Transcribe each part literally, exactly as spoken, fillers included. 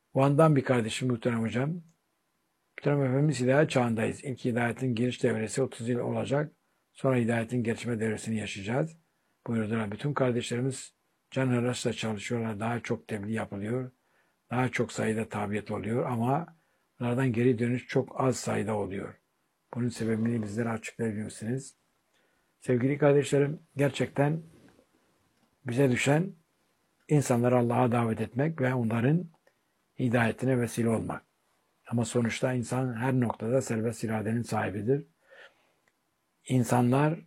Van'dan bir kardeşim muhterem hocam. Muhterem Efendimiz hidayet çağındayız. İlk hidayetin giriş devresi otuz yıl olacak. Sonra hidayetin gelişme devresini yaşayacağız. Buyurdular. Bütün kardeşlerimiz can hırsla çalışıyorlar. Daha çok tebliğ yapılıyor. Daha çok sayıda tabiyet oluyor ama bunlardan geri dönüş çok az sayıda oluyor. Bunun sebebini bizlere açıklayabilir misiniz? Sevgili kardeşlerim, gerçekten bize düşen insanları Allah'a davet etmek ve onların hidayetine vesile olmak. Ama sonuçta insan her noktada serbest iradenin sahibidir. İnsanlar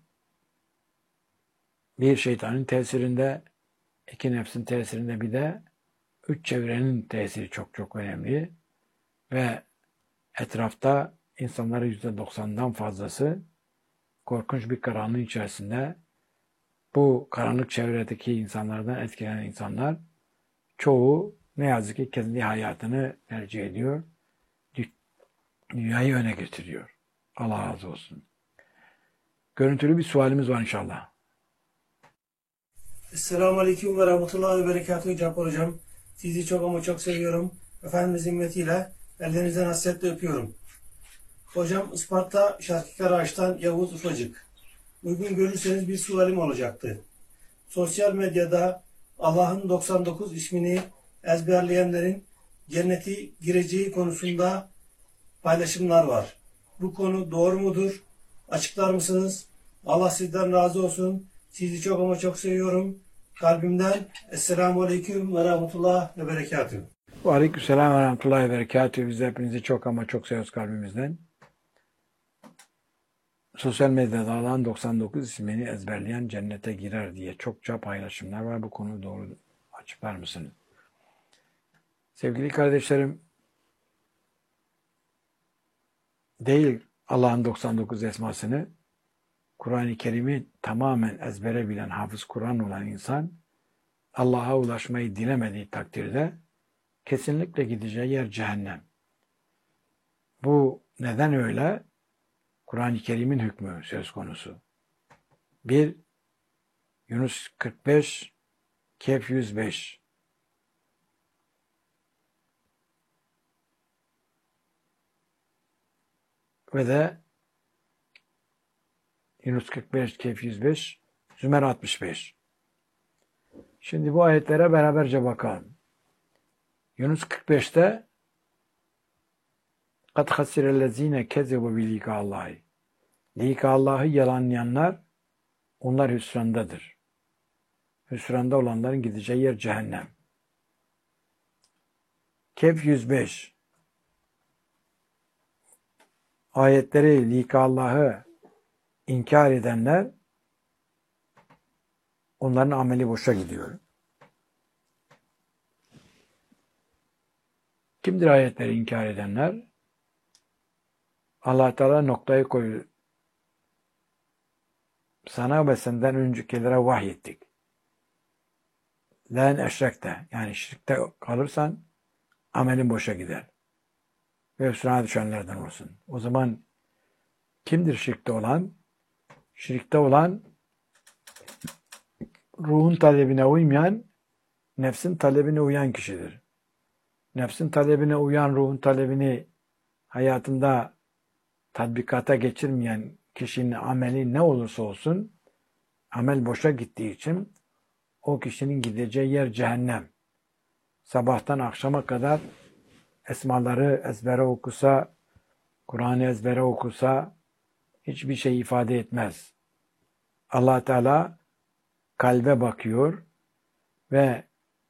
bir şeytanın tesirinde, iki nefsin tesirinde, bir de üç çevrenin tesiri çok çok önemli. Ve etrafta insanların yüzde doksandan fazlası korkunç bir karanlığın içerisinde. Bu karanlık çevredeki insanlardan etkilenen insanlar çoğu ne yazık ki kendi hayatını tercih ediyor. Dünyayı öne getiriyor. Allah razı olsun. Görüntülü bir sualimiz var inşallah. Esselamu Aleyküm ve Rahmetullahi ve Berekatuhu Cappar Hocam. Sizi çok ama çok seviyorum. Efendimizin himmetiyle ellerinizden hasretle öpüyorum. Hocam Isparta Şarkı Ağaç'tan Yavuz Ufacık. Uygun görürseniz bir sualim olacaktı. Sosyal medyada Allah'ın doksan dokuz ismini ezberleyenlerin cenneti gireceği konusunda paylaşımlar var. Bu konu doğru mudur? Açıklar mısınız? Allah sizden razı olsun. Sizi çok ama çok seviyorum. Kalbimden Esselamu Aleyküm ve Rahmetullah ve Berekatuhu. Ve Aleykümselam ve Rahmetullahi ve Berekatuhu. Biz de hepinizi çok ama çok seviyoruz kalbimizden. Sosyal medyada Allah'ın doksan dokuz ismini ezberleyen cennete girer diye çokça paylaşımlar var. Bu konu doğru, açıklar mısınız? Sevgili kardeşlerim, değil Allah'ın doksan dokuz esmasını, Kur'an-ı Kerim'i tamamen ezbere bilen, hafız Kur'an olan insan, Allah'a ulaşmayı dilemediği takdirde kesinlikle gideceği yer cehennem. Bu neden öyle? Kur'an-ı Kerim'in hükmü söz konusu. bir Yunus kırk beş, Kehf yüz beş. Ve de Yunus kırk beş, Kehf yüz beş, Zümer altmış beş. Şimdi bu ayetlere beraberce bakalım. Yunus kırk beşte قَدْ خَسِرَ الَّذ۪ينَ كَذَبُوا بِلِيكَ اللّٰهِ Lik Allah'ı yalanlayanlar, onlar hüsrandadır. Hüsranda olanların gideceği yer cehennem. Kehf yüz beş. Ayetleri, lik Allah'ı inkar edenler, onların ameli boşa gidiyor. Kimdir ayetleri inkar edenler? Allah Teala noktayı koyuyor. Sana ve senden öncekilere vahyettik. Len eşrekte, yani şirkte kalırsan amelin boşa gider. Ve hüsrana düşenlerden olsun. O zaman kimdir şirkte olan? Şirkte olan, ruhun talebine uymayan, nefsin talebine uyan kişidir. Nefsin talebine uyan, ruhun talebini hayatında tatbikata geçirmeyen kişinin ameli ne olursa olsun, amel boşa gittiği için o kişinin gideceği yer cehennem. Sabahtan akşama kadar esmaları ezbere okusa, Kur'an'ı ezbere okusa hiçbir şey ifade etmez. Allah Teala kalbe bakıyor ve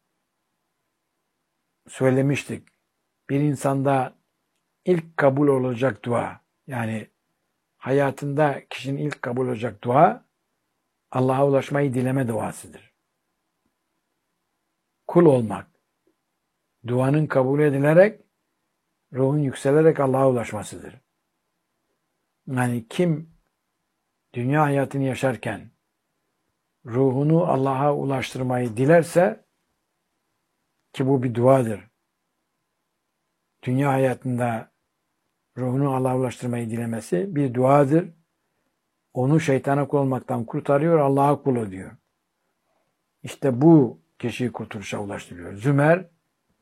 söylemiştik. Bir insanda ilk kabul olacak dua, yani hayatında kişinin ilk kabul olacak dua, Allah'a ulaşmayı dileme duasıdır. Kul olmak, duanın kabul edilerek, ruhun yükselerek Allah'a ulaşmasıdır. Yani kim dünya hayatını yaşarken ruhunu Allah'a ulaştırmayı dilerse, ki bu bir duadır. Dünya hayatında ruhunu Allah'a ulaştırmayı dilemesi bir duadır. Onu şeytana kul olmaktan kurtarıyor, Allah'a kul ediyor. İşte bu kişiyi kurtuluşa ulaştırıyor. Zümer